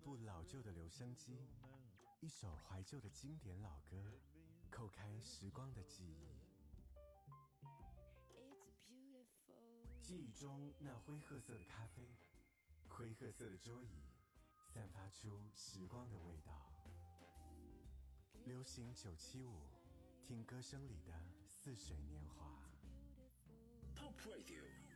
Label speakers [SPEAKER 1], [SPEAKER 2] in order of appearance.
[SPEAKER 1] 部老旧的留声机，一首怀旧的经典老歌，叩开时光的记忆。记忆中那灰褐色的咖啡，灰褐色的桌椅，散发出时光的味道。流行975，听歌声里的似水年华。
[SPEAKER 2] Pop Radio